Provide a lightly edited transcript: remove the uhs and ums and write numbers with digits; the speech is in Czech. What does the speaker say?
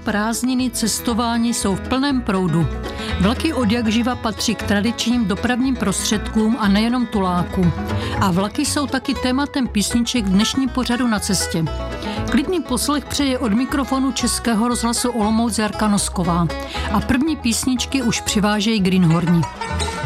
prázdniny, cestování jsou v plném proudu. Vlaky odjakživa patří k tradičním dopravním prostředkům a nejenom tulákům. A vlaky jsou taky tématem písniček v dnešním pořadu Na cestě. Klidný poslech přeje od mikrofonu Českého rozhlasu Olomouc Jarka Nosková. A první písničky už přivážejí Greenhorni.